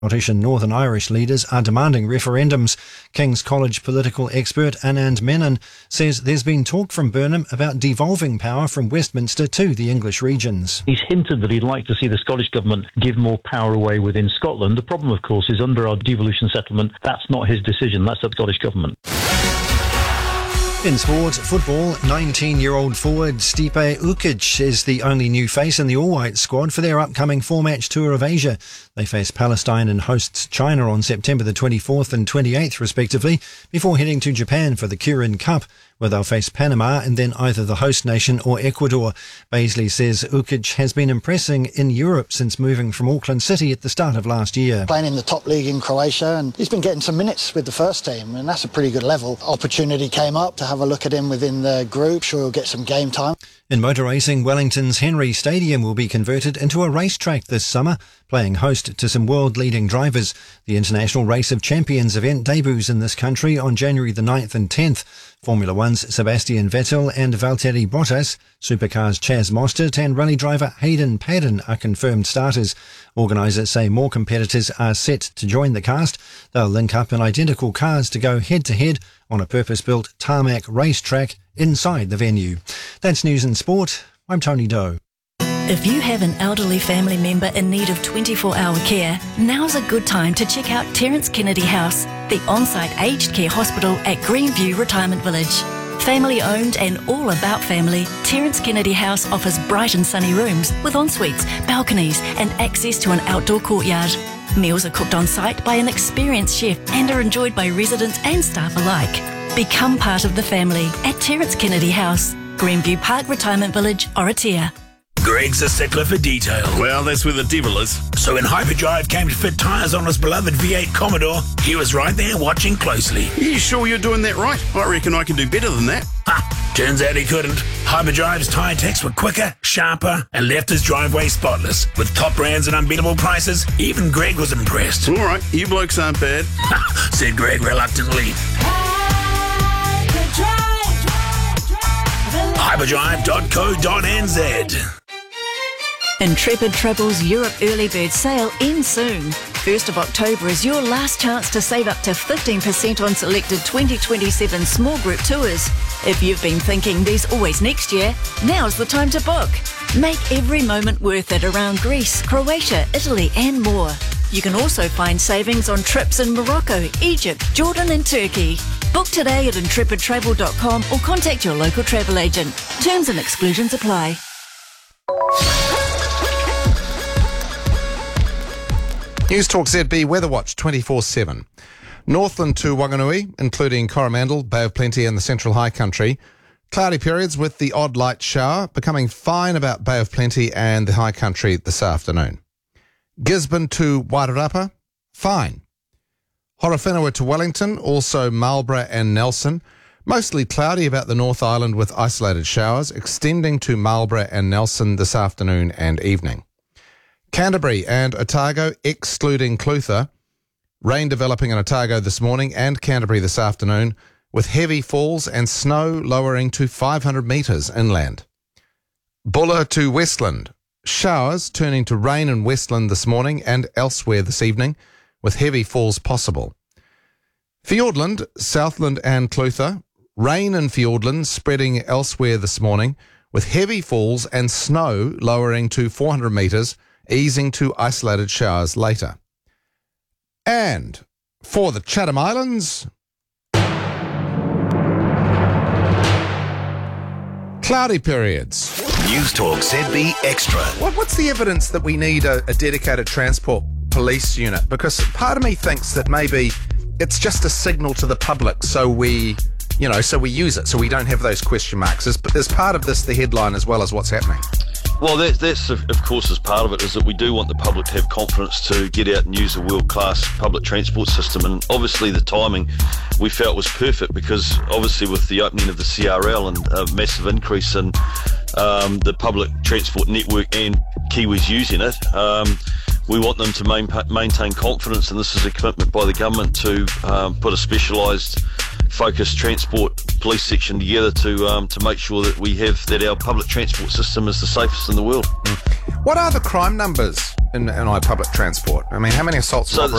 Scottish and Northern Irish leaders are demanding referendums. King's College political expert Anand Menon says there's been talk from Burnham about devolving power from Westminster to the English regions. He's hinted that he'd like to see the Scottish Government give more power away within Scotland. The problem, of course, is under our devolution settlement, that's not his decision, that's up to the Scottish Government. In sport, football, 19-year-old forward Stipe Ukic is the only new face in the all-white squad for their upcoming four-match tour of Asia. They face Palestine and hosts China on September the 24th and 28th, respectively, before heading to Japan for the Kirin Cup, where they'll face Panama and then either the host nation or Ecuador. Baisley says Ukic has been impressing in Europe since moving from Auckland City at the start of last year. Playing in the top league in Croatia, and he's been getting some minutes with the first team, and that's a pretty good level. Opportunity came up to have a look at him within the group. Sure, he'll get some game time. In motor racing, Wellington's Henry Stadium will be converted into a racetrack this summer, playing host to some world-leading drivers. The International Race of Champions event debuts in this country on January the 9th and 10th. Formula One's Sebastian Vettel and Valtteri Bottas, Supercars Chaz Mostert and rally driver Hayden Paddon are confirmed starters. Organisers say more competitors are set to join the cast. They'll link up in identical cars to go head-to-head on a purpose-built tarmac racetrack inside the venue. That's news and sport. I'm Tony Doe. If you have an elderly family member in need of 24-hour care, now's a good time to check out Terence Kennedy House, the on-site aged care hospital at Greenview Retirement Village. Family owned and all about family, Terence Kennedy House offers bright and sunny rooms with en-suites, balconies and access to an outdoor courtyard. Meals are cooked on site by an experienced chef and are enjoyed by residents and staff alike. Become part of the family at Terence Kennedy House, Greenview Park Retirement Village, Oratia. Greg's a stickler for detail. Well, that's where the devil is. So when Hyperdrive came to fit tyres on his beloved V8 Commodore, he was right there watching closely. Are you sure you're doing that right? I reckon I can do better than that. Ha! Turns out he couldn't. Hyperdrive's tyre techs were quicker, sharper, and left his driveway spotless. With top brands and unbeatable prices, even Greg was impressed. All right, you blokes aren't bad. Ha! Said Greg reluctantly. Hyperdrive.co.nz. Intrepid Travel's Europe Early Bird Sale ends soon. 1st of October is your last chance to save up to 15% on selected 2027 small group tours. If you've been thinking there's always next year, now's the time to book. Make every moment worth it around Greece, Croatia, Italy and more. You can also find savings on trips in Morocco, Egypt, Jordan and Turkey. Book today at intrepidtravel.com or contact your local travel agent. Terms and exclusions apply. News Talk ZB Weather Watch 24/7. Northland to Wanganui, including Coromandel, Bay of Plenty and the Central High Country. Cloudy periods with the odd light shower, becoming fine about Bay of Plenty and the High Country this afternoon. Gisborne to Wairarapa, fine. Horowhenua to Wellington, also Marlborough and Nelson. Mostly cloudy about the North Island with isolated showers, extending to Marlborough and Nelson this afternoon and evening. Canterbury and Otago, excluding Clutha. Rain developing in Otago this morning and Canterbury this afternoon, with heavy falls and snow lowering to 500 metres inland. Buller to Westland. Showers turning to rain in Westland this morning and elsewhere this evening, with heavy falls possible. Fiordland, Southland and Clutha. Rain in Fiordland spreading elsewhere this morning, with heavy falls and snow lowering to 400 metres, easing to isolated showers later. And for the Chatham Islands, cloudy periods. News Talk ZB Extra. What's the evidence that we need a dedicated transport police unit? Because part of me thinks that maybe it's just a signal to the public, so we use it, so we don't have those question marks. Is part of this the headline as well as what's happening? Well, that's of course as part of it, is that we do want the public to have confidence to get out and use a world-class public transport system. And obviously the timing we felt was perfect, because obviously with the opening of the CRL and a massive increase in the public transport network and Kiwis using it, we want them to maintain confidence, and this is a commitment by the government to put a specialised focused transport police section together to make sure that our public transport system is the safest in the world. What are the crime numbers in our public transport? I mean, how many assaults and So